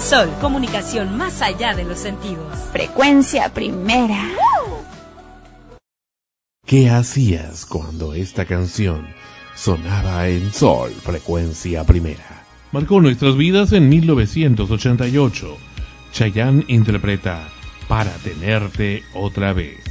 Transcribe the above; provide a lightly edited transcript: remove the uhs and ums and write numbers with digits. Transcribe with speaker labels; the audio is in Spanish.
Speaker 1: Sol, comunicación más allá de los sentidos.
Speaker 2: Frecuencia Primera.
Speaker 3: ¿Qué hacías cuando esta canción sonaba en Sol, Frecuencia Primera? Marcó nuestras vidas en 1988. Chayanne interpreta Para tenerte otra vez.